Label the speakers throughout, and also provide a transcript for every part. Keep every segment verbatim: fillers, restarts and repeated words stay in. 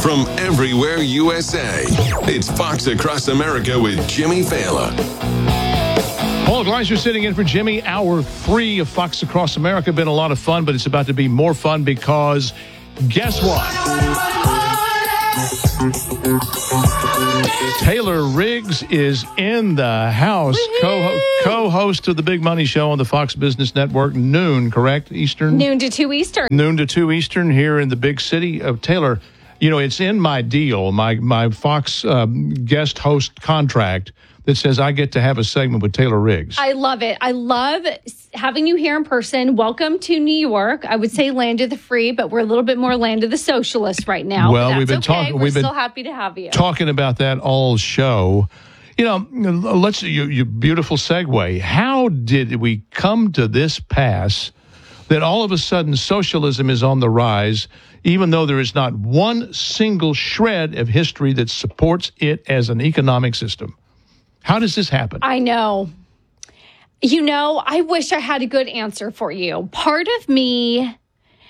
Speaker 1: from everywhere U S A. It's Fox Across America with Jimmy Fallon.
Speaker 2: Paul Gleiser sitting in for Jimmy. Hour three of Fox Across America. Been a lot of fun, but it's about to be more fun because guess what? Taylor Riggs is in the house, co- co-host of the Big Money Show on the Fox Business Network, noon, correct, Eastern?
Speaker 3: Noon to two Eastern.
Speaker 2: Noon to two Eastern here in the big city of Taylor. You know, it's in my deal, my, my Fox um, guest host contract that says I get to have a segment with Taylor Riggs.
Speaker 3: I love it. I love having you here in person. Welcome to New York. I would say land of the free, but we're a little bit more land of the socialists right now.
Speaker 2: Well, we've been
Speaker 3: okay.
Speaker 2: talking.
Speaker 3: We're
Speaker 2: we've been
Speaker 3: still happy to have you.
Speaker 2: Talking about that all show. You know, let's you, you beautiful segue. How did we come to this pass that all of a sudden socialism is on the rise, even though there is not one single shred of history that supports it as an economic system? How does this happen?
Speaker 3: I know. You know, I wish I had a good answer for you. Part of me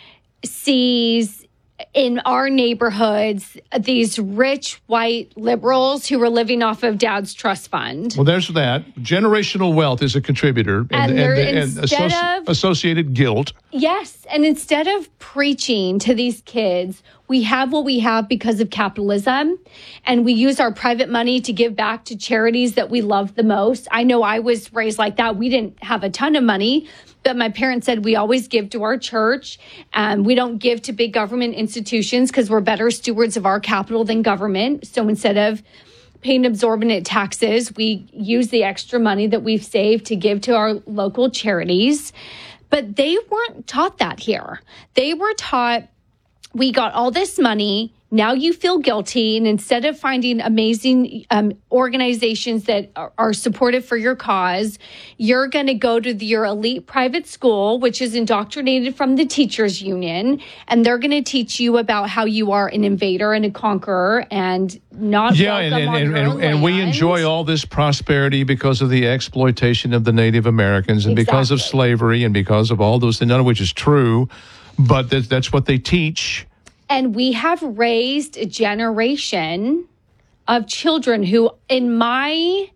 Speaker 3: sees in our neighborhoods these rich white liberals who are living off of dad's trust fund.
Speaker 2: Well, there's that. Generational wealth is a contributor.
Speaker 3: And,
Speaker 2: and,
Speaker 3: and,
Speaker 2: and,
Speaker 3: and
Speaker 2: associ-
Speaker 3: of,
Speaker 2: associated guilt.
Speaker 3: Yes. And instead of preaching to these kids, we have what we have because of capitalism, and we use our private money to give back to charities that we love the most. I know I was raised like that. We didn't have a ton of money, but my parents said we always give to our church. Um, we don't give to big government institutions because we're better stewards of our capital than government. So instead of paying exorbitant taxes, we use the extra money that we've saved to give to our local charities. But they weren't taught that here. They were taught, we got all this money, now you feel guilty, and instead of finding amazing um, organizations that are, are supportive for your cause, you're going to go to the, your elite private school, which is indoctrinated from the teachers union, and they're going to teach you about how you are an invader and a conqueror and not
Speaker 2: yeah,
Speaker 3: welcome
Speaker 2: and,
Speaker 3: on
Speaker 2: and,
Speaker 3: your
Speaker 2: and,
Speaker 3: own
Speaker 2: and we
Speaker 3: land.
Speaker 2: enjoy all this prosperity because of the exploitation of the Native Americans and
Speaker 3: Exactly.
Speaker 2: because of slavery and because of all those things, none of which is true, but that, that's what they teach.
Speaker 3: And we have raised a generation of children who, in my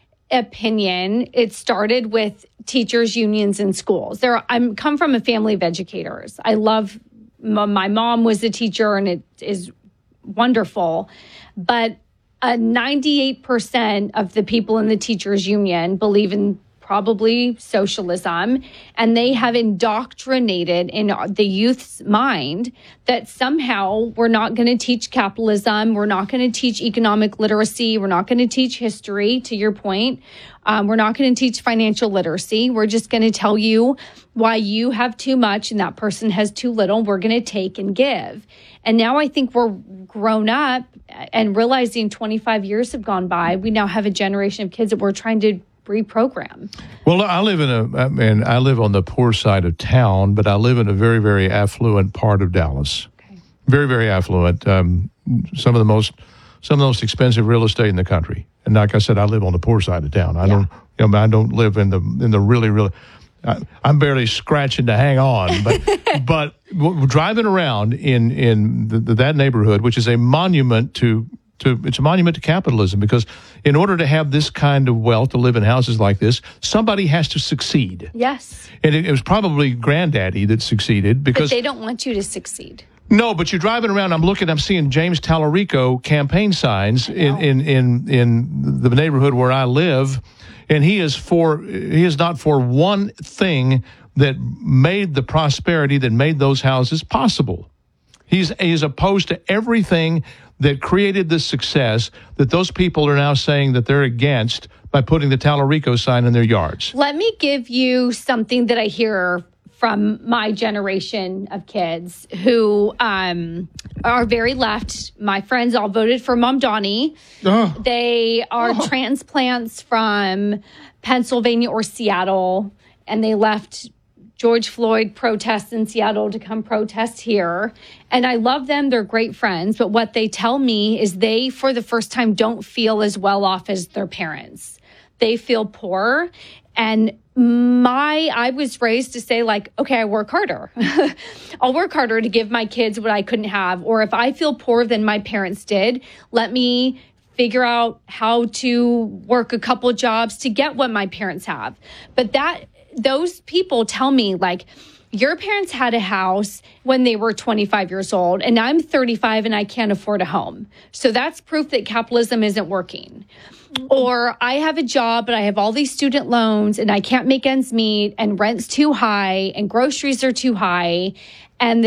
Speaker 3: opinion, it started with teachers' unions in schools. There, I'm come from a family of educators. I love, my mom was a teacher, and it is wonderful. But uh, ninety-eight percent of the people in the teachers' union believe in probably socialism, and they have indoctrinated in the youth's mind that somehow we're not going to teach capitalism, we're not going to teach economic literacy, we're not going to teach history, to your point. Um, we're not going to teach financial literacy. We're just going to tell you why you have too much and that person has too little. We're going to take and give. And now I think we're grown up and realizing twenty-five years have gone by. We now have a generation of kids that we're trying to reprogram.
Speaker 2: Well, I live in a, I mean, I live on the poor side of town, but I live in a very, very affluent part of Dallas.
Speaker 3: Okay.
Speaker 2: Very, very affluent. Um, some of the most, some of the most expensive real estate in the country. And like I said, I live on the poor side of town. I
Speaker 3: Yeah.
Speaker 2: don't, you know, I don't live in the in the really, really. I, I'm barely scratching to hang on, but but w- driving around in in the, the, that neighborhood, which is a monument to. To, it's a monument to capitalism, because in order to have this kind of wealth, to live in houses like this, somebody has to succeed.
Speaker 3: Yes.
Speaker 2: And it, it was probably Granddaddy that succeeded, because
Speaker 3: But they don't want you to succeed.
Speaker 2: no, but you're driving around. I'm looking. I'm seeing James Tallarico campaign signs in, in in in the neighborhood where I live, and he is for he is not for one thing that made the prosperity that made those houses possible. He's he's opposed to everything that created the success that those people are now saying that they're against by putting the Tallarico sign in their yards.
Speaker 3: Let me give you something that I hear from my generation of kids who um, are very left. My friends all voted for Mamdani.
Speaker 2: Oh.
Speaker 3: They are
Speaker 2: Oh.
Speaker 3: transplants from Pennsylvania or Seattle, and they left George Floyd protests in Seattle to come protest here. And I love them. They're great friends. But what they tell me is they, for the first time, don't feel as well off as their parents. They feel poor. And my, I was raised to say like, okay, I work harder. I'll work harder to give my kids what I couldn't have. Or if I feel poorer than my parents did, let me figure out how to work a couple jobs to get what my parents have. But that, those people tell me like, your parents had a house when they were twenty-five years old, and I'm thirty-five and I can't afford a home. So that's proof that capitalism isn't working. Or I have a job, but I have all these student loans and I can't make ends meet and rent's too high and groceries are too high. And